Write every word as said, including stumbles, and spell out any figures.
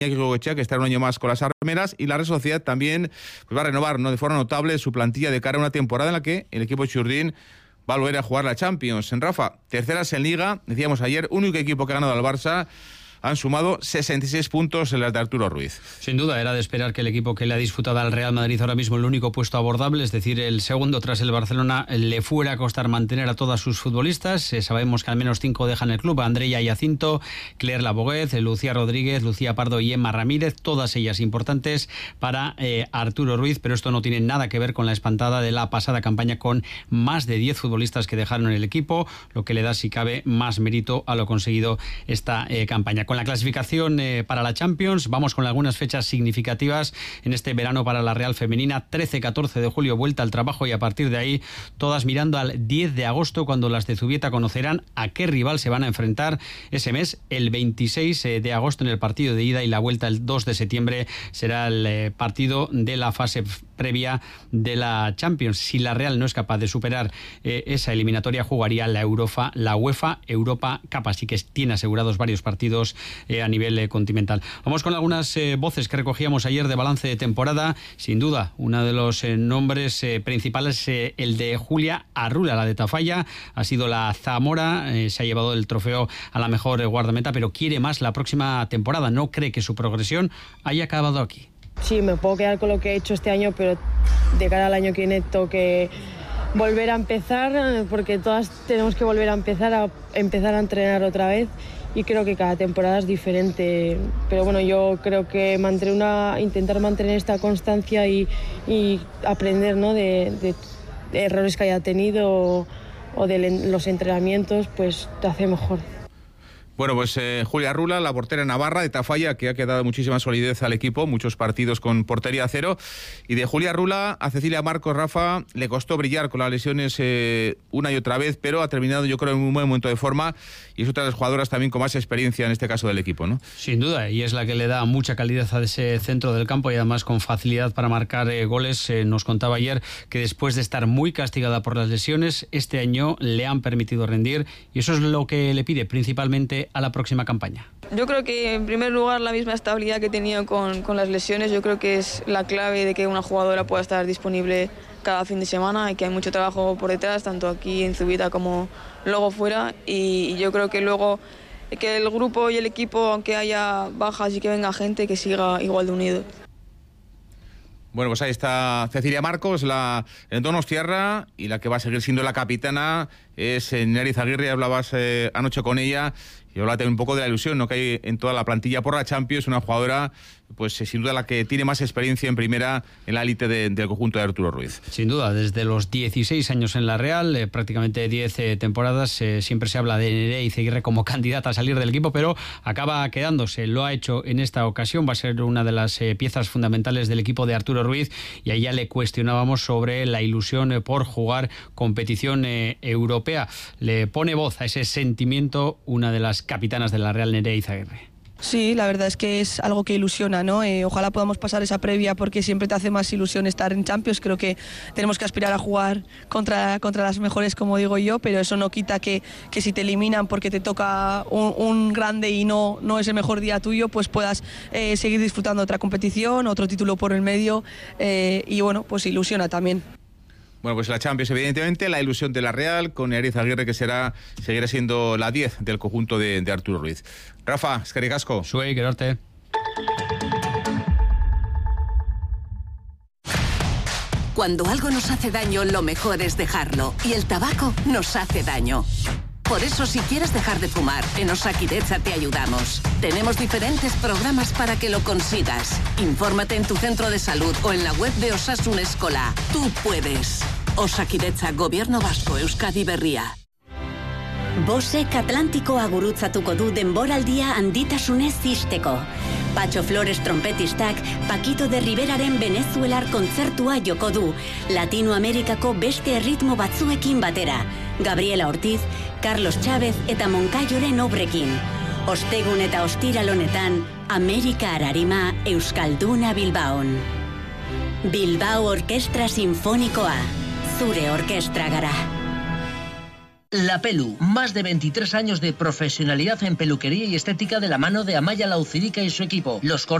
Goicoechea, que está un año más con las armeras, y la Real Sociedad también pues, va a renovar, ¿no?, de forma notable su plantilla de cara a una temporada en la que el equipo churdín va a volver a jugar la Champions. En Rafa, terceras en Liga, decíamos ayer, único equipo que ha ganado al Barça. Han sumado sesenta y seis puntos en las de Arturo Ruiz. Sin duda, era de esperar que el equipo que le ha disputado al Real Madrid ahora mismo el único puesto abordable, es decir, el segundo tras el Barcelona, le fuera a costar mantener a todas sus futbolistas. Eh, sabemos que al menos cinco dejan el club: Andrea Jacinto, Claire Laboguez, Lucía Rodríguez, Lucía Pardo y Emma Ramírez, todas ellas importantes para eh, Arturo Ruiz, pero esto no tiene nada que ver con la espantada de la pasada campaña, con más de diez futbolistas que dejaron el equipo, lo que le da, si cabe, más mérito a lo conseguido esta eh, campaña. Con la clasificación eh, para la Champions, vamos con algunas fechas significativas en este verano para la Real Femenina. trece catorce de julio, vuelta al trabajo, y a partir de ahí todas mirando al diez de agosto, cuando las de Zubieta conocerán a qué rival se van a enfrentar ese mes. El veintiséis de agosto en el partido de ida, y la vuelta el dos de septiembre será el eh, partido de la fase previa de la Champions. Si la Real no es capaz de superar eh, esa eliminatoria, jugaría la Europa, la UEFA Europa Cup, así que tiene asegurados varios partidos Eh, a nivel eh, continental. Vamos con algunas eh, voces que recogíamos ayer de balance de temporada. Sin duda, uno de los eh, nombres eh, principales, eh, el de Julia Arrula, la de Tafalla. Ha sido la Zamora, eh, se ha llevado el trofeo a la mejor eh, guardameta, pero quiere más la próxima temporada. No cree que su progresión haya acabado aquí. Sí, me puedo quedar con lo que he hecho este año, pero de cara al año que viene tengo que volver a empezar, porque todas tenemos que volver a empezar a empezar a entrenar otra vez. Y creo que cada temporada es diferente, pero bueno, yo creo que mantener una, intentar mantener esta constancia y, y aprender, ¿no?, de, de, de errores que haya tenido o, o de los entrenamientos, pues te hace mejor. Bueno, pues eh, Julia Arrula, la portera navarra de Tafalla, que ha quedado muchísima solidez al equipo, muchos partidos con portería cero. Y de Julia Arrula a Cecilia Marcos, Rafa, le costó brillar con las lesiones eh, una y otra vez, pero ha terminado, yo creo, en un buen momento de forma, y es otra de las jugadoras también con más experiencia en este caso del equipo, ¿no? Sin duda, y es la que le da mucha calidad a ese centro del campo, y además con facilidad para marcar eh, goles. Eh, nos contaba ayer que después de estar muy castigada por las lesiones, este año le han permitido rendir, y eso es lo que le pide principalmente a la próxima campaña. Yo creo que, en primer lugar, la misma estabilidad que he tenido con, con las lesiones, yo creo que es la clave de que una jugadora pueda estar disponible cada fin de semana, y que hay mucho trabajo por detrás, tanto aquí en Zubieta como luego fuera, y, y yo creo que luego que el grupo y el equipo, aunque haya bajas y que venga gente, que siga igual de unido. Bueno, pues ahí está Cecilia Marcos, la en Donostiarra, y la que va a seguir siendo la capitana es Nerea Izaguirre. Hablabas eh, anoche con ella y hablaba también un poco de la ilusión, ¿no?, que hay en toda la plantilla por la Champions. Una jugadora, pues sin duda la que tiene más experiencia en primera en la élite de, del conjunto de Arturo Ruiz. Sin duda, desde los dieciséis años en la Real, eh, prácticamente diez eh, temporadas, eh, siempre se habla de Nerea Izaguirre como candidata a salir del equipo, pero acaba quedándose. Lo ha hecho en esta ocasión, va a ser una de las eh, piezas fundamentales del equipo de Arturo Ruiz, y ahí ya le cuestionábamos sobre la ilusión eh, por jugar competición eh, europea. Le pone voz a ese sentimiento una de las capitanas de la Real, Nerea Izaguirre. Sí, la verdad es que es algo que ilusiona, ¿no? Eh, ojalá podamos pasar esa previa, porque siempre te hace más ilusión estar en Champions. Creo que tenemos que aspirar a jugar contra, contra las mejores, como digo yo, pero eso no quita que, que si te eliminan porque te toca un, un grande y no, no es el mejor día tuyo, pues puedas eh, seguir disfrutando de otra competición, otro título por el medio, eh, y bueno, pues ilusiona también. Bueno, pues la Champions, evidentemente, la ilusión de la Real, con Nerea Izaguirre, que será, seguirá siendo la diez del conjunto de, de Arturo Ruiz. Rafa, eskerrik asko. Zuei, gerarte. Cuando algo nos hace daño, lo mejor es dejarlo. Y el tabaco nos hace daño. Por eso, si quieres dejar de fumar, en Osakidetza te ayudamos. Tenemos diferentes programas para que lo consigas. Infórmate en tu centro de salud o en la web de Osasun Eskola. Tú puedes. Osakidetza, Gobierno Vasco, Euskadi Berria. Bosek Atlantikoa gurutzatuko du denboraldia handitasunez zisteko. Patxo Flores trompetistak Paquito de Riveraren venezuelar kontzertua joko du, Latinoamerikako beste erritmo batzuekin batera. Gabriela Ortiz, Carlos Chávez eta Moncayoren obrekin. Ostegun eta ostiral honetan, Amerika Ararima Euskalduna Bilbaon. Bilbao Orkestra Sinfonikoa, zure orkestra gara. La Pelu, más de veintitrés años de profesionalidad en peluquería y estética de la mano de Amaya Laucirica y su equipo. Los